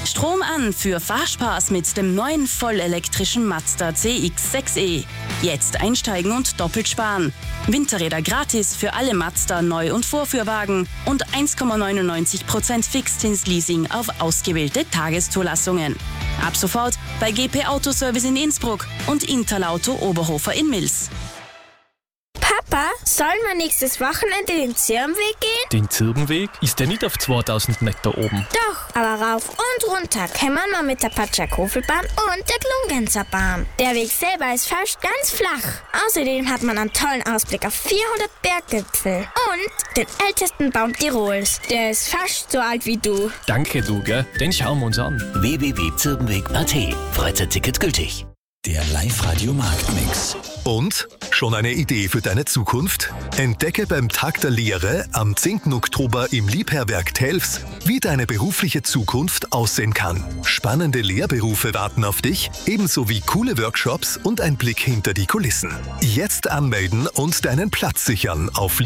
Strom an für Fahrspaß mit dem neuen vollelektrischen Mazda CX-6e. Jetzt einsteigen und doppelt sparen. Winterräder gratis für alle Mazda Neu- und Vorführwagen und 1,99% Fixzinsleasing auf ausgewählte Tageszulassungen. Ab sofort bei GP Autoservice in Innsbruck und Interlauto Oberhofer in Mils. Papa, sollen wir nächstes Wochenende den Zirbenweg gehen? Den Zirbenweg? Ist der nicht auf 2000 Meter oben? Doch, aber rauf und runter kämmern wir mit der Patschakofelbahn und der Glungenzerbahn. Der Weg selber ist fast ganz flach. Außerdem hat man einen tollen Ausblick auf 400 Berggipfel und den ältesten Baum Tirols. Der ist fast so alt wie du. Danke, du, gell? Den schauen wir uns an. www.zirbenweg.at. Freizeitticket gültig. Der Live-Radio Marktmix. Und? Schon eine Idee für deine Zukunft? Entdecke beim Tag der Lehre am 10. Oktober im Liebherrwerk Telfs, wie deine berufliche Zukunft aussehen kann. Spannende Lehrberufe warten auf dich, ebenso wie coole Workshops und ein Blick hinter die Kulissen. Jetzt anmelden und deinen Platz sichern auf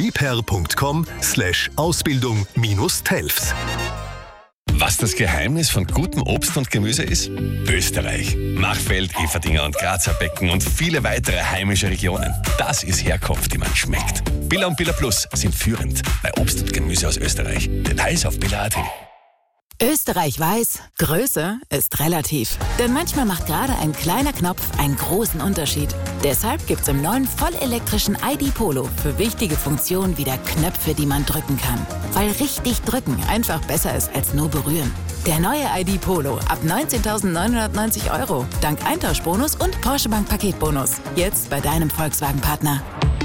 liebherr.com/Ausbildung-Telfs. Was das Geheimnis von gutem Obst und Gemüse ist? Österreich. Machfeld, Everdinger und Grazer Becken und viele weitere heimische Regionen. Das ist Herkunft, die man schmeckt. Billa und Billa Plus sind führend bei Obst und Gemüse aus Österreich. Details auf billa.at. Österreich weiß, Größe ist relativ. Denn manchmal macht gerade ein kleiner Knopf einen großen Unterschied. Deshalb gibt's im neuen vollelektrischen ID Polo für wichtige Funktionen wieder Knöpfe, die man drücken kann. Weil richtig drücken einfach besser ist als nur berühren. Der neue ID Polo ab 19.990 €, dank Eintauschbonus und Porsche Bank Paketbonus. Jetzt bei deinem Volkswagen-Partner.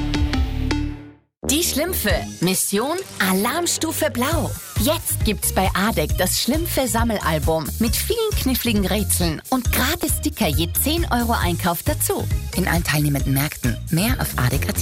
Die Schlümpfe. Mission Alarmstufe Blau. Jetzt gibt's bei ADEC das Schlümpfe-Sammelalbum mit vielen kniffligen Rätseln und gratis Sticker je 10 € Einkauf dazu. In allen teilnehmenden Märkten. Mehr auf ADEC.at.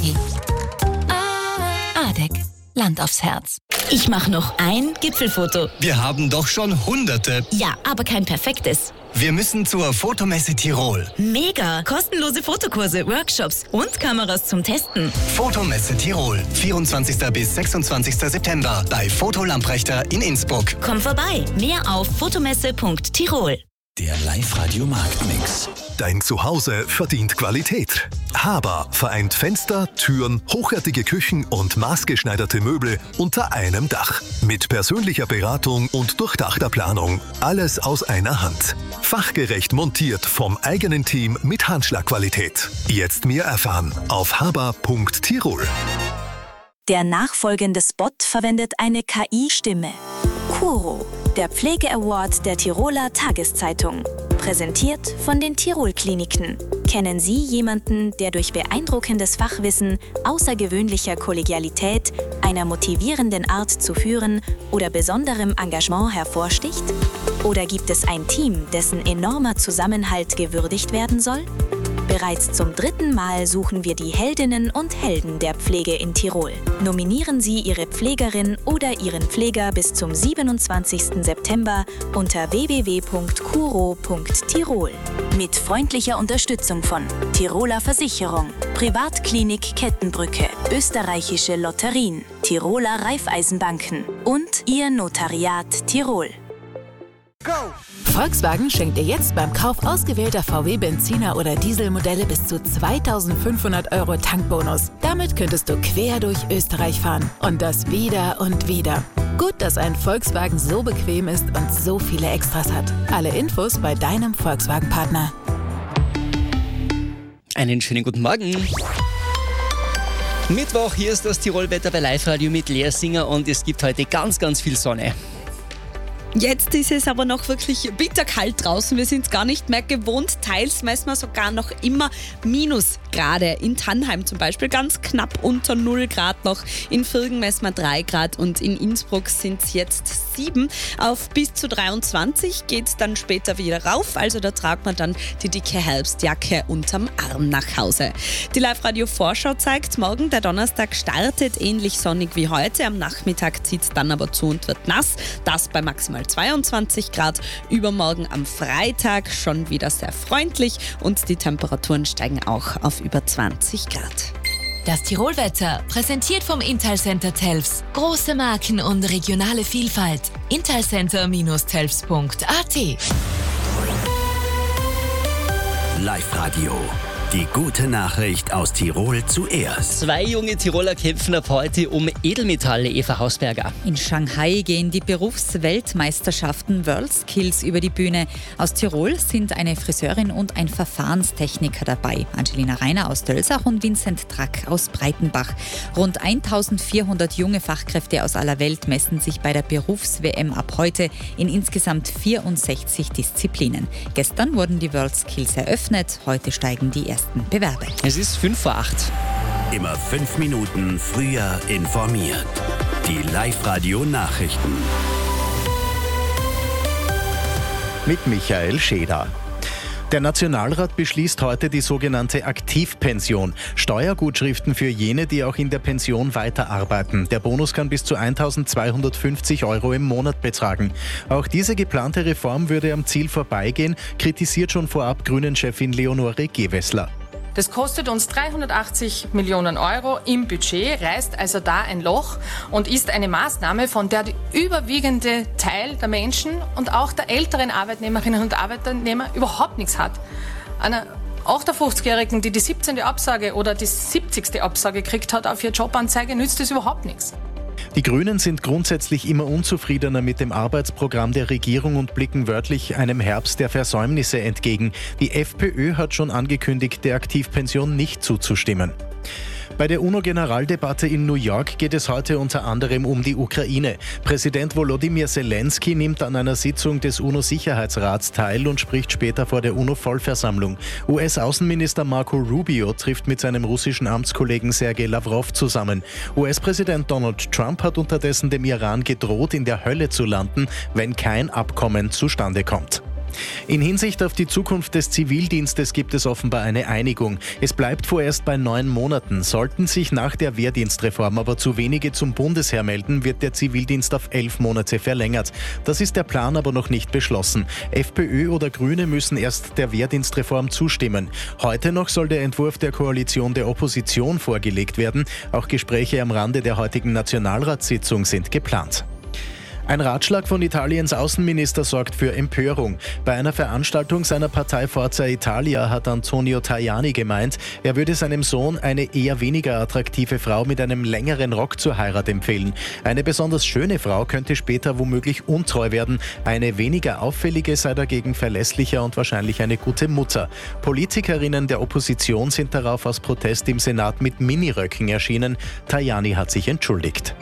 ADEC. Land aufs Herz. Ich mache noch ein Gipfelfoto. Wir haben doch schon Hunderte. Ja, aber kein perfektes. Wir müssen zur Fotomesse Tirol. Mega! Kostenlose Fotokurse, Workshops und Kameras zum Testen. Fotomesse Tirol. 24. bis 26. September bei Foto Lamprechter in Innsbruck. Komm vorbei. Mehr auf fotomesse.tirol. Der Live-Radio Marktmix. Dein Zuhause verdient Qualität. Haber vereint Fenster, Türen, hochwertige Küchen und maßgeschneiderte Möbel unter einem Dach. Mit persönlicher Beratung und durchdachter Planung. Alles aus einer Hand. Fachgerecht montiert vom eigenen Team mit Handschlagqualität. Jetzt mehr erfahren auf haber.tirol. Der nachfolgende Spot verwendet eine KI-Stimme. Kuro, der Pflege-Award der Tiroler Tageszeitung. Präsentiert von den Tirol-Kliniken. Kennen Sie jemanden, der durch beeindruckendes Fachwissen, außergewöhnlicher Kollegialität, einer motivierenden Art zu führen oder besonderem Engagement hervorsticht? Oder gibt es ein Team, dessen enormer Zusammenhalt gewürdigt werden soll? Bereits zum 3. Mal suchen wir die Heldinnen und Helden der Pflege in Tirol. Nominieren Sie Ihre Pflegerin oder Ihren Pfleger bis zum 27. September unter www.kuro.tirol. Mit freundlicher Unterstützung von Tiroler Versicherung, Privatklinik Kettenbrücke, Österreichische Lotterien, Tiroler Raiffeisenbanken und Ihr Notariat Tirol. Volkswagen schenkt dir jetzt beim Kauf ausgewählter VW-Benziner- oder Dieselmodelle bis zu 2.500 € Tankbonus. Damit könntest du quer durch Österreich fahren. Und das wieder und wieder. Gut, dass ein Volkswagen so bequem ist und so viele Extras hat. Alle Infos bei deinem Volkswagen-Partner. Einen schönen guten Morgen. Mittwoch, hier ist das Tirolwetter bei Live-Radio mit Lea Singer und es gibt heute ganz, ganz viel Sonne. Jetzt ist es aber noch wirklich bitterkalt draußen. Wir sind es gar nicht mehr gewohnt. Teils messen wir sogar noch immer Minusgrade. In Tannheim zum Beispiel ganz knapp unter 0 Grad noch. In Virgen messen wir 3 Grad und in Innsbruck sind es jetzt 7. Auf bis zu 23 geht es dann später wieder rauf. Also da tragt man dann die dicke Herbstjacke unterm Arm nach Hause. Die Live-Radio-Vorschau zeigt, morgen der Donnerstag startet ähnlich sonnig wie heute. Am Nachmittag zieht es dann aber zu und wird nass. Das bei maximal 22 Grad. Übermorgen am Freitag schon wieder sehr freundlich und die Temperaturen steigen auch auf über 20 Grad. Das Tirolwetter, präsentiert vom Italcenter Telfs. Große Marken und regionale Vielfalt. Italcenter-telfs.at. Live-Radio. Die gute Nachricht aus Tirol zuerst. 2 junge Tiroler kämpfen ab heute um Edelmetalle, Eva Hausberger. In Shanghai gehen die Berufsweltmeisterschaften WorldSkills über die Bühne. Aus Tirol sind eine Friseurin und ein Verfahrenstechniker dabei. Angelina Reiner aus Dölsach und Vincent Track aus Breitenbach. Rund 1400 junge Fachkräfte aus aller Welt messen sich bei der Berufs-WM ab heute in insgesamt 64 Disziplinen. Gestern wurden die WorldSkills eröffnet, heute steigen die ersten Bewerbe. Es ist 7:05. Immer 5 Minuten früher informiert. Die Live-Radio-Nachrichten. Mit Michael Scheder. Der Nationalrat beschließt heute die sogenannte Aktivpension. Steuergutschriften für jene, die auch in der Pension weiterarbeiten. Der Bonus kann bis zu 1.250 € im Monat betragen. Auch diese geplante Reform würde am Ziel vorbeigehen, kritisiert schon vorab Grünen-Chefin Leonore Gewessler. Das kostet uns 380 Millionen € im Budget, reißt also da ein Loch und ist eine Maßnahme, von der der überwiegende Teil der Menschen und auch der älteren Arbeitnehmerinnen und Arbeitnehmer überhaupt nichts hat. Einer 58-Jährigen, die 17. Absage oder die 70. Absage gekriegt hat auf ihre Jobanzeige, nützt das überhaupt nichts. Die Grünen sind grundsätzlich immer unzufriedener mit dem Arbeitsprogramm der Regierung und blicken wörtlich einem Herbst der Versäumnisse entgegen. Die FPÖ hat schon angekündigt, der Aktivpension nicht zuzustimmen. Bei der UNO-Generaldebatte in New York geht es heute unter anderem um die Ukraine. Präsident Volodymyr Zelensky nimmt an einer Sitzung des UNO-Sicherheitsrats teil und spricht später vor der UNO-Vollversammlung. US-Außenminister Marco Rubio trifft mit seinem russischen Amtskollegen Sergei Lavrov zusammen. US-Präsident Donald Trump hat unterdessen dem Iran gedroht, in der Hölle zu landen, wenn kein Abkommen zustande kommt. In Hinsicht auf die Zukunft des Zivildienstes gibt es offenbar eine Einigung. Es bleibt vorerst bei 9 Monaten. Sollten sich nach der Wehrdienstreform aber zu wenige zum Bundesheer melden, wird der Zivildienst auf 11 Monate verlängert. Das ist der Plan aber noch nicht beschlossen. FPÖ oder Grüne müssen erst der Wehrdienstreform zustimmen. Heute noch soll der Entwurf der Koalition der Opposition vorgelegt werden. Auch Gespräche am Rande der heutigen Nationalratssitzung sind geplant. Ein Ratschlag von Italiens Außenminister sorgt für Empörung. Bei einer Veranstaltung seiner Partei Forza Italia hat Antonio Tajani gemeint, er würde seinem Sohn eine eher weniger attraktive Frau mit einem längeren Rock zur Heirat empfehlen. Eine besonders schöne Frau könnte später womöglich untreu werden. Eine weniger auffällige sei dagegen verlässlicher und wahrscheinlich eine gute Mutter. Politikerinnen der Opposition sind darauf aus Protest im Senat mit Miniröcken erschienen. Tajani hat sich entschuldigt.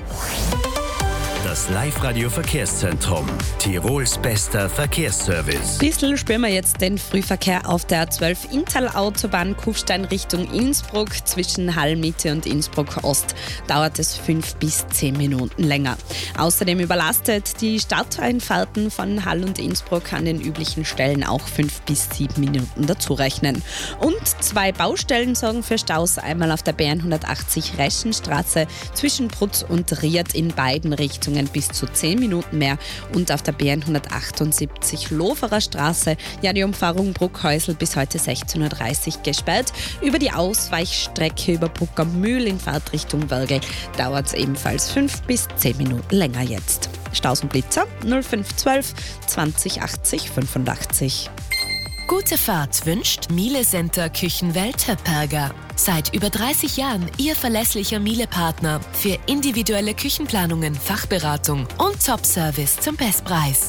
Das Live-Radio-Verkehrszentrum. Tirols bester Verkehrsservice. Bissl spüren wir jetzt den Frühverkehr auf der A12 Inntal-Autobahn Kufstein Richtung Innsbruck. Zwischen Hall-Mitte und Innsbruck-Ost dauert es 5 bis 10 Minuten länger. Außerdem überlastet die Stadteinfahrten von Hall und Innsbruck an den üblichen Stellen auch 5 bis 7 Minuten dazu rechnen. Und 2 Baustellen sorgen für Staus. Einmal auf der B180 Reschenstraße zwischen Brutz und Ried in beiden Richtungen bis zu 10 Minuten mehr und auf der B178 Loferer Straße, ja die Umfahrung Bruckhäusl bis heute 16.30 Uhr gesperrt. Über die Ausweichstrecke über Bruckermühl in Fahrtrichtung Wörgl dauert es ebenfalls 5 bis 10 Minuten länger jetzt. Staus und Blitzer 0512 20 80 85. Gute Fahrt wünscht Miele Center Küchenwelt Höpperger. Seit über 30 Jahren Ihr verlässlicher Miele-Partner für individuelle Küchenplanungen, Fachberatung und Top-Service zum Bestpreis.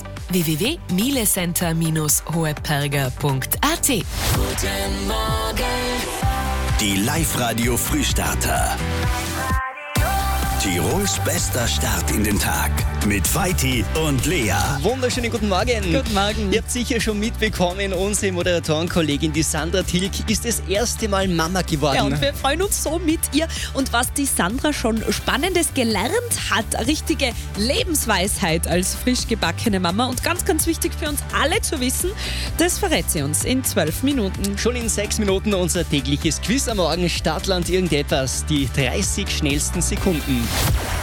www.mielecenter-hoheperger.at. Guten Morgen. Die Live-Radio Frühstarter. Tirols bester Start in den Tag mit Vaiti und Lea. Wunderschönen guten Morgen. Guten Morgen. Ihr habt sicher schon mitbekommen, unsere Moderatorenkollegin, die Sandra Tilk, ist das erste Mal Mama geworden. Ja, und wir freuen uns so mit ihr. Und was die Sandra schon Spannendes gelernt hat, eine richtige Lebensweisheit als frisch gebackene Mama. Und ganz, ganz wichtig für uns alle zu wissen, das verrät sie uns in 12 Minuten. Schon in 6 Minuten unser tägliches Quiz am Morgen. Stadtland irgendetwas, die 30 schnellsten Sekunden.